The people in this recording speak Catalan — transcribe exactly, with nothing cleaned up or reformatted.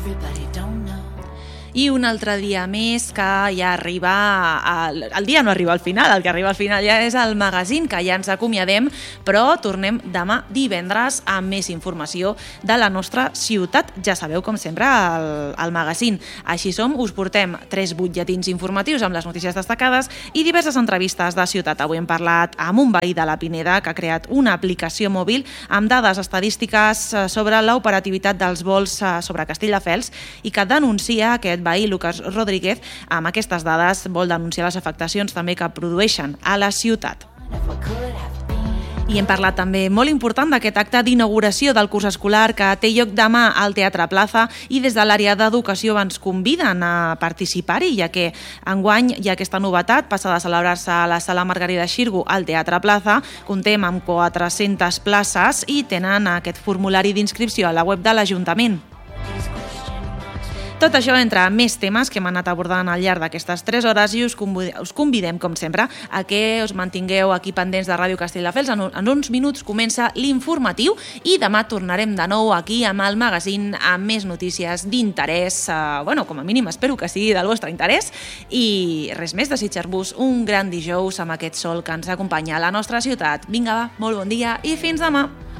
I un altre dia més que ja arriba, el, el dia no arriba al final, el que arriba al final ja és el magazín, que ja ens acomiadem, però tornem demà divendres amb més informació de la nostra ciutat. Ja sabeu, com sempre, el, el magazín. Així som, us portem tres butlletins informatius amb les notícies destacades i diverses entrevistes de ciutat. Avui hem parlat amb un veí de la Pineda que ha creat una aplicació mòbil amb dades estadístiques sobre l'operativitat dels vols sobre Castelldefels i que denuncia aquest veí, Lucas Rodríguez, amb aquestes dades vol denunciar les afectacions també que produeixen a la ciutat. I hem parlat també molt important d'aquest acte d'inauguració del curs escolar que té lloc demà al Teatre Plaza i des de l'àrea d'educació ens conviden a participar-hi, ja que enguany hi ha aquesta novetat, passa de celebrar-se a la Sala Margarida Xirgu al Teatre Plaza. Contem amb quatre-centes places i tenen aquest formulari d'inscripció a la web de l'Ajuntament. Tot això entre més temes que hem anat abordant al llarg d'aquestes tres hores i us convidem, com sempre, a que us mantingueu aquí pendents de Ràdio Castelldefels. En uns minuts comença l'informatiu i demà tornarem de nou aquí amb el magazín amb més notícies d'interès, eh, bueno, com a mínim espero que sigui del vostre interès, i res més, desitjar-vos un gran dijous amb aquest sol que ens acompanya a la nostra ciutat. Vinga, va, molt bon dia i fins demà!